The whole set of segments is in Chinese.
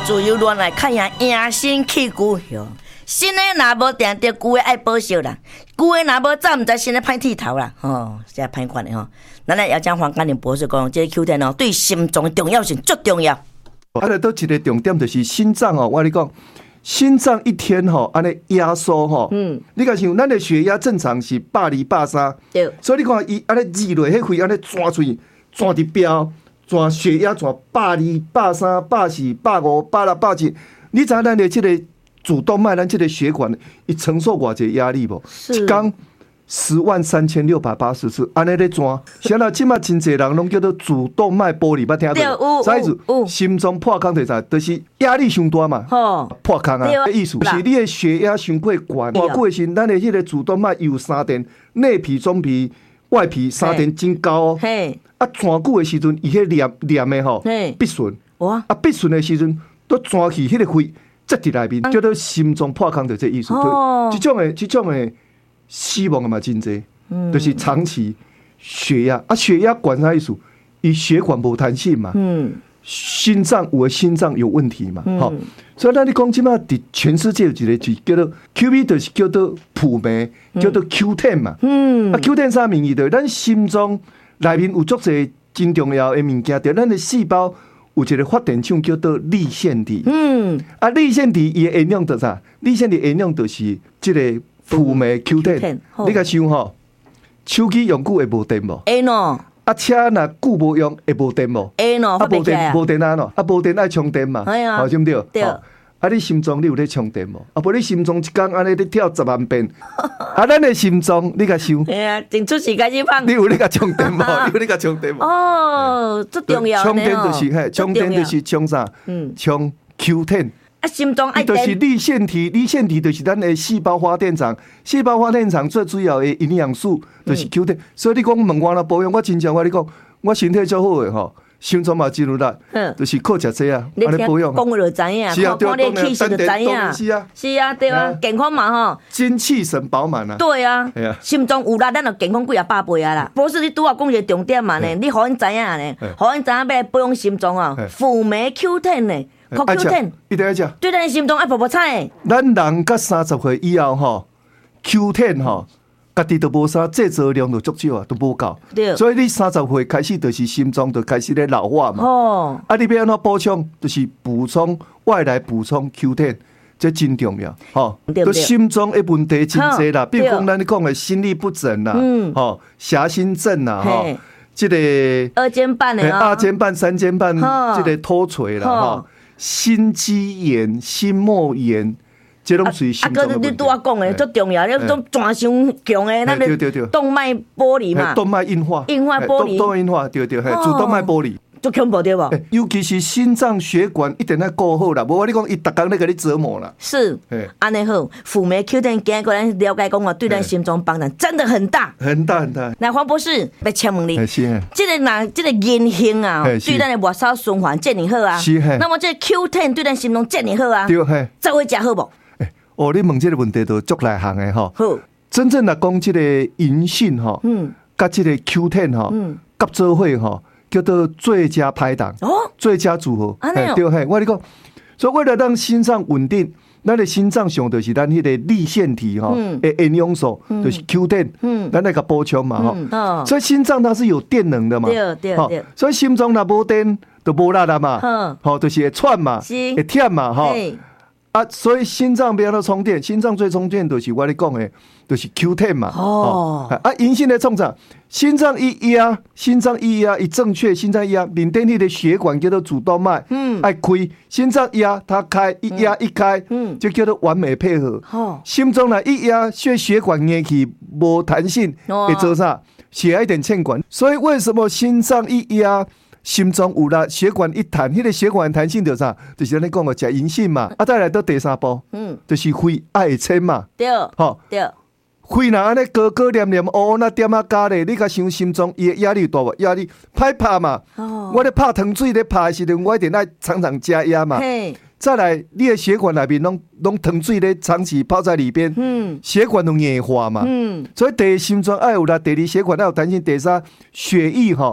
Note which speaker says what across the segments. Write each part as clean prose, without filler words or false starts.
Speaker 1: 自由恋爱，看样养生去骨哟。新的若无定着，旧的爱保守啦。旧的若无早，唔知新的歹剃头啦。这歹款的吼。咱来要将黄甘霖博士讲，这个 Q10 哦，对心脏的重要性最重要。
Speaker 2: 都一个重点就是心脏哦，我跟你讲，心脏一天吼，安尼压缩吼，你看像咱的血压正常是120、130，对，所以你看伊安尼二落迄肺安尼抓嘴，抓伫标，抓血压抓120、130、140、150、160、170，你知影咱的这个主动脉，咱这个血管，伊承受偌济压力无？一天103680次，安尼咧转。现在即马真侪人拢叫做主动脉剥离，捌听过？啥意思？心脏破空就是啥？就是压力伤大嘛，破空啊。意思是你的血压伤过悬，偌久的时阵，咱的迄个主动脉有三电，内皮、中皮、外皮三电真高哦。啊，转久的时阵，伊迄黏的吼闭顺，啊闭顺的时阵，都转去迄个肺。接伫内面叫做心脏破空，就这意思。这种的死亡的嘛真济，就是长期血压啊，血压管啥意思？伊血管无弹性嘛，心脏有的心脏有问题嘛，所以咱你讲即马伫全世界有一个字叫做 QV， 就是叫做普酶，叫做 Q10 嘛，啊 Q10 啥名义的？咱心脏内面有足侪真重要的物件，就咱的细胞。有一个发电厂叫做粒线体，粒线体伊的原料是啥？粒线体原料就是这个辅酶 Q10。你甲想吼，手机用久会无电无？会喏。啊，车若久无用会无电无？会喏。啊，无电啊喏，啊无电爱充电嘛，好对不对？对。啊，你心脏你有咧充电无？啊，无你心脏一天安尼咧跳10万遍，啊，咱的心脏你甲想，
Speaker 1: 哎呀，真出时间去放。
Speaker 2: 你有咧甲充电无？你有咧甲充电无？
Speaker 1: 哦，最重要
Speaker 2: 充电就是嘿，充电就是充啥？充 Q10。
Speaker 1: 啊，心脏爱电。
Speaker 2: 就是粒线体，粒线体就是咱的细胞发电厂，细胞发电厂最主要的营养素就是 Q10。所以你讲问我若保养，我真正我你讲，我身体足好的吼。心脏嘛，真有力，就是靠食这啊，安尼保养。
Speaker 1: 讲就知影，看你气色就知影。是啊，对啊，健康嘛吼。
Speaker 2: 精气神饱满啊。
Speaker 1: 对啊，心脏有力，咱就健康几啊百倍啊啦。博士，你拄啊讲一个重点嘛呢？你互因知影呢？互因知影要来保养心脏啊，辅酶 Q10 呢，Q10
Speaker 2: 一定要食。
Speaker 1: 对咱心脏爱补补彩。
Speaker 2: 咱人到30岁以后吼 ，Q10 吼。家己都无啥制造量就足少啊，都无够。所以你30岁开始就是心脏就开始咧老化嘛。啊，你要安怎补充？就是补充外来补充 Q10，这真重要。对心脏的问题真多啦，比如讲咱讲的心律不整啦，狭心症啦，这个
Speaker 1: 二尖瓣的
Speaker 2: 二尖瓣、三尖瓣这个脱垂啦，心肌炎、心膜炎。这拢属于心脏的问题。你
Speaker 1: 拄啊讲的最重要，你种转伤强的，咱的动脉剥离嘛，
Speaker 2: 动脉硬化，
Speaker 1: 硬化剥离，
Speaker 2: 动脉硬化，对，主动脉剥离，
Speaker 1: 足恐怖对无？
Speaker 2: 尤其是心脏血管一定要顾好啦，无我你讲，伊逐工咧给你折磨啦。
Speaker 1: 是，安尼好，辅酶 Q10 今日咱了解讲哦，对咱心脏帮助真的很大，
Speaker 2: 很大很大。
Speaker 1: 那黄博士要请问你，这个银杏啊，对咱的末梢循环健你好啊，那么这 Q10 对咱心脏健你好啊，
Speaker 2: 对，
Speaker 1: 再会食好无？
Speaker 2: 哦，你问这个问题都足内行的吼。好，真正来讲，这个银杏吼，甲这个 Q10吼，合作伙吼，叫做最佳拍档，最佳组合。对，我跟你讲，所以为了让心脏稳定，咱的心脏上就是咱迄个粒线体吼，营养素就是 Q10，咱那个补充嘛吼。所以心脏它是有电能的嘛，对。所以心脏若无电，就无力啦嘛，好，就是会喘嘛，会忝嘛，吼。啊，所以心脏不要充电，心脏最充电就是我咧讲的，就是 Q10 嘛。啊，银杏咧创啥？心脏一压，一正确，心脏一压，面顶迄个血管叫做主动脉，爱开，心脏压它开，一压一开，就叫做完美配合。心脏来一压，血管硬起无弹性，会做啥？血一点欠管。所以为什么心脏一压？心脏有力，血管一弹，迄个血管弹性就啥？就是咱讲的食银杏嘛。啊，再来到第三步，就是肺爱撑嘛。
Speaker 1: 对，对。
Speaker 2: 肺若安尼高黏黏，那点啊加咧，你甲想心脏伊的压力大无？压力歹拍嘛。我咧拍糖水咧拍的时阵，我一定爱常常加压嘛。再来，你的血管内面拢糖水咧长期泡在里边，血管都硬化嘛。所以第一心脏爱有力，第二血管爱有弹性，第三血液吼。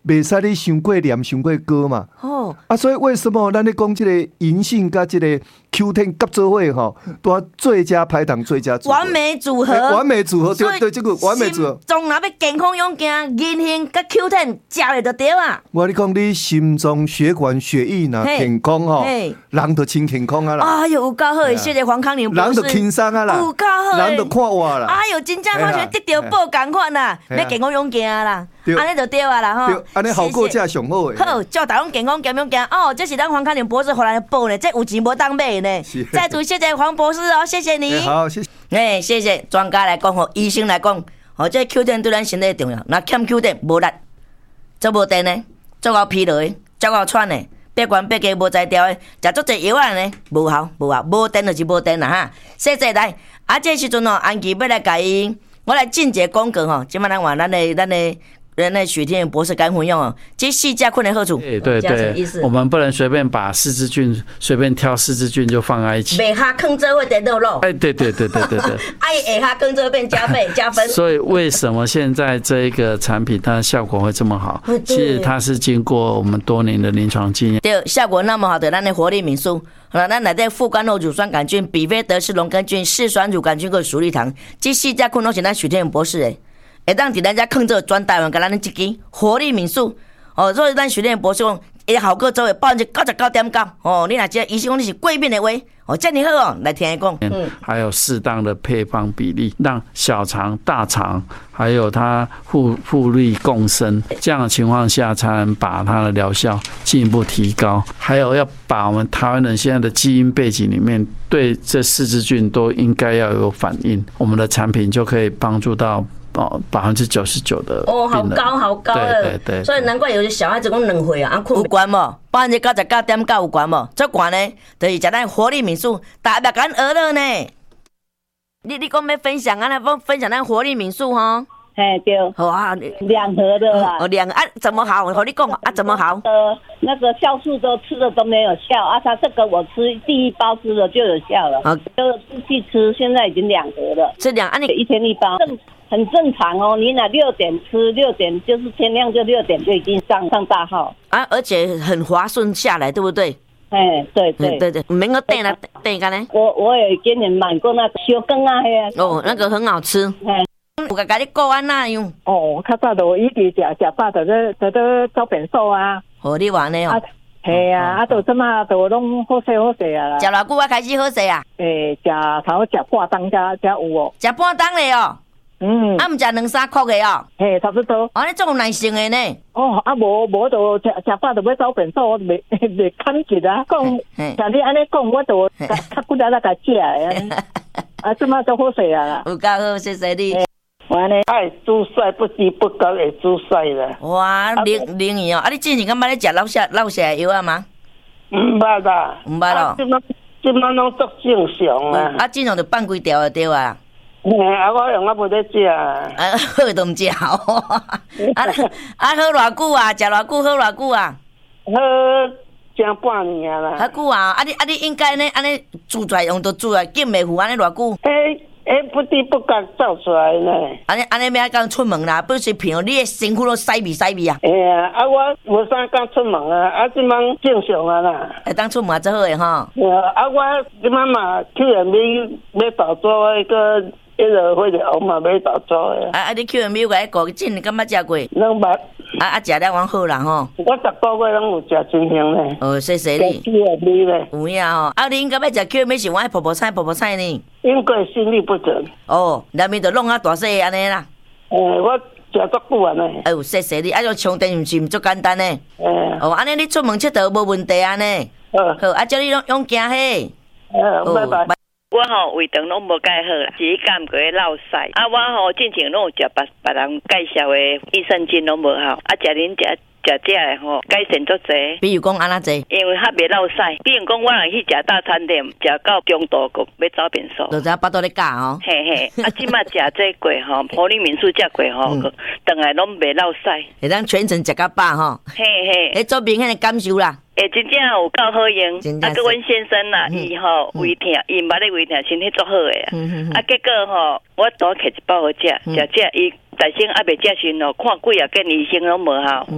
Speaker 2: 袂使你伤过黏伤过高嘛。哦。啊，所以为什么咱咧讲这个银杏甲这个 Q10 合作伙吼，都最佳拍档、最佳组合。
Speaker 1: 完美组合。
Speaker 2: 完美组合，对这个完美组合。
Speaker 1: 总若要健康勇健，银杏甲 Q10 食咧就对啊。
Speaker 2: 我你讲你心脏血管血液若健康吼，人就真健康啊啦。
Speaker 1: 哎呦，有够好诶！谢谢黄康宁博士。
Speaker 2: 人就轻松啊啦，
Speaker 1: 有够好诶，
Speaker 2: 人就看活啦。
Speaker 1: 哎呦，真正好像得到宝同款啦，要健康勇健啊啦。安尼就对啊啦吼，
Speaker 2: 安尼效果才上好诶。
Speaker 1: 好，叫大家健康健健哦，这是咱黄康宁博士回来的宝呢，这有钱无当买呢。再次谢谢黄博士哦，谢谢你。
Speaker 2: 好，谢
Speaker 1: 谢。谢谢专家来讲吼，医生来讲，吼这 Q10 对咱身体重要，那欠 Q10 无力，做无电呢，做到疲劳的，做到喘的，八关八加无才调的，食足侪药啊呢，无效，无电就是无电啦哈。谢谢来，这时阵哦，安琪要来甲伊，我来进一个广告吼，即摆咱话咱的许天元博士干混用哦，这细加困的好处。
Speaker 3: 对，我们不能随便把四支菌随便挑四支菌就放在一起。
Speaker 1: 下下坑这会得肉肉。
Speaker 3: 哎，对。
Speaker 1: 下下坑这变加倍加分。
Speaker 3: 所以为什么现在这一个产品它的效果会这么好？其实它是经过我们多年的临床经验。
Speaker 1: 对，效果那么好的，咱的活力敏素，咱内底副甘露乳酸杆菌、比菲德氏龙根菌、视酸乳杆菌和鼠力糖，这细加困都是咱许天元博士的。会当伫咱遮坑做全台湾，甲咱一支活力敏素哦，所以咱许天元博士讲，伊效果做诶99.9%哦。你若即医生讲你是过敏的话，哦，遮尔好哦，来听伊讲。
Speaker 3: 还有适当的配方比例，让小肠、大肠还有它互利共生，这样的情况下，才能把它的疗效进一步提高。还有要把我们台湾人现在的基因背景里面，对这四支菌都应该要有反应，我们的产品就可以帮助到。99%的
Speaker 1: 哦，好高好高的，对，所以难怪有些小孩子讲2岁啊，困有关无？99.9%有关无？最悬呢，就是食咱活力敏素，大家敢学了呢。你讲要分享分享咱活力敏素吼？
Speaker 4: 哎，对，
Speaker 1: 好啊
Speaker 4: ，2盒的啦。
Speaker 1: 哦，2啊，怎么好？我和你讲啊，怎么好？
Speaker 4: 那个酵素都吃的都没有效啊，它这个我吃第1包吃了就有效了，就继续吃，现在已经2盒了。
Speaker 1: 这2啊，你
Speaker 4: 1天1包。很正常哦，你那6点吃，6点就是天亮就6点就已经上大号
Speaker 1: 啊，而且很滑顺下来，对不对？
Speaker 4: 哎，对，
Speaker 1: 唔免个等啦，等干呢？
Speaker 4: 我也给你买过那个烧羹啊，
Speaker 1: 哦，那个很好吃。有甲你讲安那样？
Speaker 4: 哦，较早就一直食饱就走便所啊。
Speaker 1: 哦，你话呢？
Speaker 4: 系啊，就这么就拢好势啊。
Speaker 1: 食偌久啊开始好势啊？
Speaker 4: 食头食半当才有哦。
Speaker 1: 食半当嘞哦。啊，唔食2-3块的哦，
Speaker 4: 嘿，差不多。
Speaker 1: 啊，你这有耐性的呢。
Speaker 4: 哦，啊，无就食饱就要走便所，我袂砍一啊。讲，像你安尼讲，我就较骨力甲食的。啊，这么就好势啊。
Speaker 1: 有够好，谢谢你。
Speaker 4: 完了，爱煮菜不知不觉会煮菜啦。
Speaker 1: 哇，灵验哦！啊，你之前敢捌咧食落下的药啊吗？
Speaker 4: 唔捌啦，
Speaker 1: 唔捌咯。
Speaker 4: 即摆拢足正常啊。
Speaker 1: 啊，正常就放几条就对啊。
Speaker 4: 啊，我用我无咧食。
Speaker 1: 好都唔食好。好偌久啊？食偌久？好偌久啊？
Speaker 4: 好，正半年啦。
Speaker 1: 好久啊！你应该呢？安尼煮出来用就煮来，紧袂糊安尼偌久？
Speaker 4: 不知不觉走出来呢。
Speaker 1: 安尼要讲出门啦，不是骗你的身躯都塞味啊。
Speaker 4: 我无啥敢出门啊，即摆正常啊啦。
Speaker 1: 会当出门最好诶吼。
Speaker 4: 我即摆嘛去要投资迄个迄个或者我嘛要投资诶。
Speaker 1: 你去庙个国进，敢捌食过？
Speaker 4: 拢捌。
Speaker 1: 食了往好啦吼。
Speaker 4: 我10个月拢有食真香咧。
Speaker 1: 哦，谢谢你。有影吼，你应该要食 Q 美是我爱婆婆菜呢。
Speaker 4: 因为心律不整。
Speaker 1: 哦，内面就弄啊大细安尼啦。
Speaker 4: 我食足久啊呢。
Speaker 1: 哎呦，谢谢你，用充电毋是足简单呢。哦，安尼你出门佚佗无问题啊呢。好，叫你用行嘿。
Speaker 4: 拜拜。
Speaker 5: 我胃肠拢无介好啦，自己感觉落屎。我之前拢有食别人介绍的益生菌拢无好，食恁食的改善足侪。
Speaker 1: 比如讲安怎侪？
Speaker 5: 因为较袂落屎。比如讲我若去食大餐店，食到中途个要走便所。
Speaker 1: 就知巴肚咧教吼。
Speaker 5: 嘿，即摆食这过吼，活力民宿食过吼，顿来拢袂落屎。
Speaker 1: 会当全程食到饱吼。
Speaker 5: 嘿，
Speaker 1: 做明显的感受啦。
Speaker 5: 真正有够好用，个阮先生啦，伊吼胃疼，伊捌咧胃疼，身体足好诶结果吼，我多摕1包好食，伊大声还袂食时吼，看几啊间医生拢无效，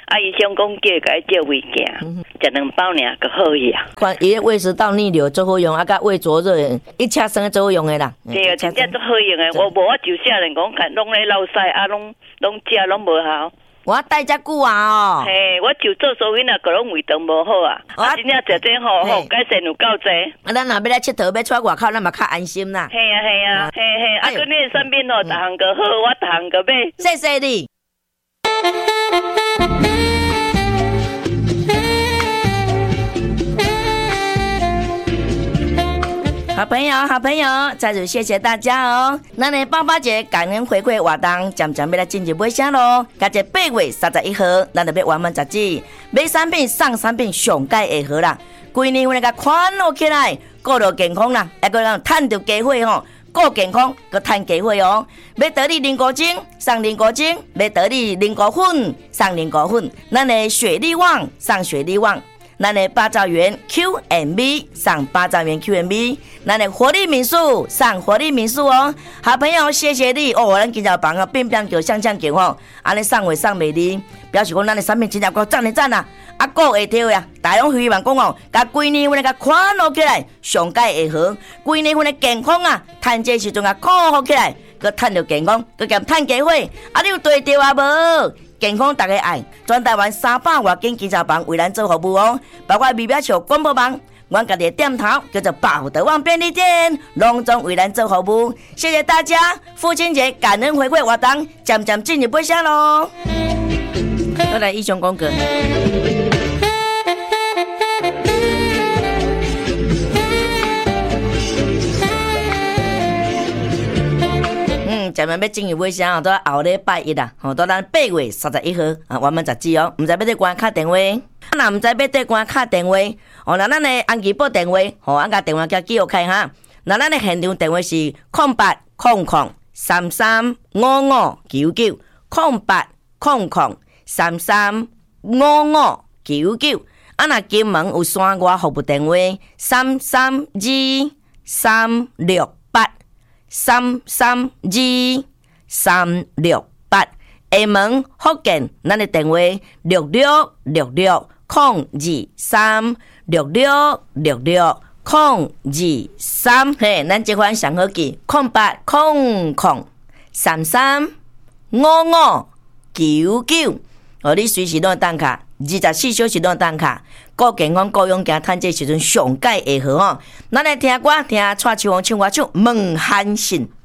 Speaker 5: 啊，医生讲叫伊照胃镜，食2包尔就好去啊。
Speaker 1: 看伊胃食道逆流最好用，啊，甲胃灼热一车生最好用的啦。
Speaker 5: 对啊，真正最好用的。我就少年讲，看拢咧流屎啊，拢食拢无效。
Speaker 1: 我带遮久啊哦。
Speaker 5: 嘿，我就做所以那个拢胃肠无好啊。啊，真正食这好，改善有够济。
Speaker 1: 啊，咱若要来佚佗，要出外口，咱嘛较安心啦。
Speaker 5: 嘿啊，嘿。啊，佮你身边吼，逐项个好，我逐项个买。
Speaker 1: 谢谢你。好朋友，再次谢谢大家哦。咱的爸爸节感恩回馈活动渐渐要来进入尾声咯。加在8月31号，咱就要完满杂志，买产品送产品上盖会好啦。规年份来欢乐起来，顾到健康啦，还个咱趁到机会吼。顾健康，佮趁机会哦！要得你灵果精，送灵果精；要得你灵果粉，送灵果粉。咱的雪力旺，送雪力旺；咱的8兆元 Q&B， 送8兆元 Q&B； 咱的活力民宿，送活力民宿哦！好朋友，谢谢你哦！咱今朝房啊，变叫向叫吼，安尼送袂送袂离，表示讲咱的产品真正够赞的赞啊！啊，顾会着呀！大家希望讲哦，甲规年份甲快乐起来，上盖会好。规年份的健康啊，趁这时阵啊，靠好起来，佮趁着健康，佮兼趁机会。啊，你有对着啊无？健康大家爱，全台湾300多间健身房为咱做服务哦，包括米表桥广播网，阮家己的店头叫做宝德旺便利店，隆重为咱做服务。谢谢大家，父亲节感恩回馈活动渐渐进入尾声咯。我来以上讲过。咱们要进入尾声哦，到后礼拜一啦，吼，到咱8月31号啊，完满杂志哦，唔知要对关卡电话，那唔知要对关卡电话，哦，那咱的安吉宝电话，吼，俺甲电话叫记录开哈，那咱的现场电话是0800335599，0800335599，啊，那金门有山外服务电话332-368。332-368，厦门福建，咱的电话6666-0236666-023，嘿，咱这款上好记0800335599，哦，你随时拢当卡，24小时拢当卡，顾健康顾勇健，趁这时阵上盖会好哦。咱来听歌，听蔡秋凤唱歌唱《孟汉信》。